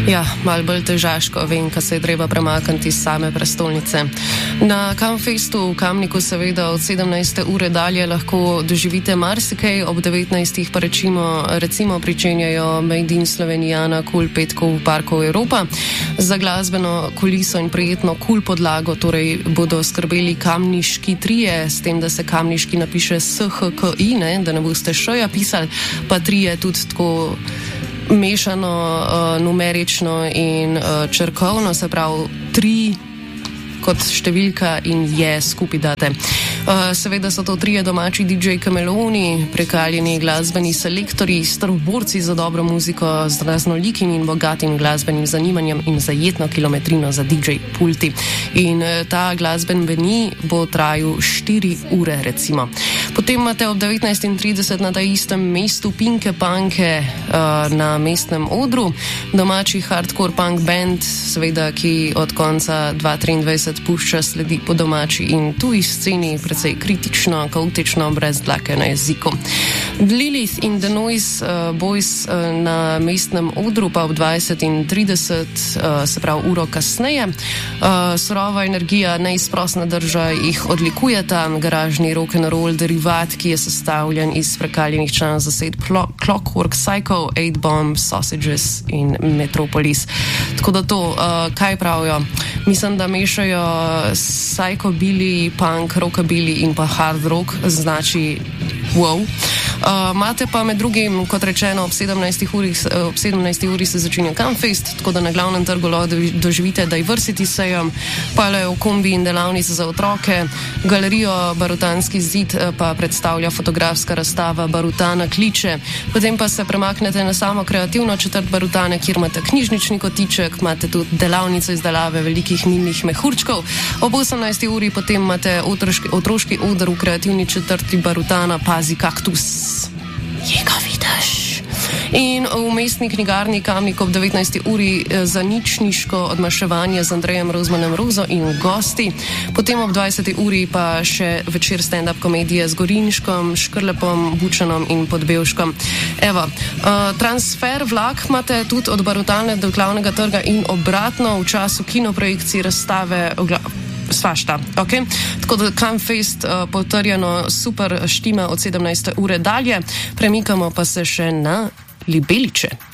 Ja, malo bolj težaško, vem, ko se je treba premakniti iz same prestolnice. Na Kamfestu v Kamniku seveda od 17. ure dalje lahko doživite marsikaj, ob 19. pa recimo pričenjajo Made in Slovenijana Kul petkov v Parku Evropa. Za glasbeno kuliso in prijetno kul podlago torej bodo skrbeli kamniški trije, s tem, da se kamniški napiše SHKI, da ne boste šoja pisali, pa trije tudi tako mešano, numerično in črkovno, se pravi 3 kot številka in je skupaj date. Seveda so to 3 domači DJ kameloni, prekaljeni glasbeni selektori, strborci za dobro muziko z raznolikim in bogatim glasbenim zanimanjem in zajetno kilometrino za DJ pulti. In ta glasben meni bo trajal 4 ure recimo. Potem imate ob 19:30 na ta istem mestu Pinke Panke na mestnem odru, domači hardcore punk band, seveda, ki od konca 2023 pušča sledi po domači in tuji sceni, precej kritično, kaotično, brez dlake na jeziku. Lilith in The Noise Boys na mestnem odru pa ob 20:30, se pravi uro kasneje. Surova energija, neizprosna drža jih odlikujeta, garažni rock'n'roll derivat, ki je sestavljen iz prekaljenih članov zased Clockwork Psycho, 8 Bomb, Sausages in Metropolis. Tako da to, kaj pravijo? Mislim, da mešajo psychobilly, punk, rockabilly in pa hard rock, znači wow. Imate pa med drugim, kot rečeno, ob 17. uri se začenja Kamfest, tako da na glavnem trgu doživite Diversity sejem, paleo kombi in delavnice za otroke, galerijo Barutanski zid pa predstavlja fotografska razstava Barutana kliče, potem pa se premaknete na samo kreativno četrt Barutane, kjer imate knjižnični kotiček, imate tudi delavnico izdelave velikih milnih mehurčkov, ob 18. uri potem imate otroški oder v kreativni četrti Barutana, Pazi kaktus. Je ga vidiš? In v mestni knjigarni Kamnik ob 19. uri za ničniško odmaševanje z Andrejem Rozmanem Rozo in gosti. Potem ob 20. uri pa še večer stand-up komedije z Gorinškom, Škrlepom, Bučanom in Podbevškom. Evo, transfer vlak imate tudi od Barutane do glavnega trga in obratno v času kinoprojekcij razstave svašta, ok? Tako da Kamfest potrjeno super štima od 17. ure dalje, premikamo pa se še na Libeliče.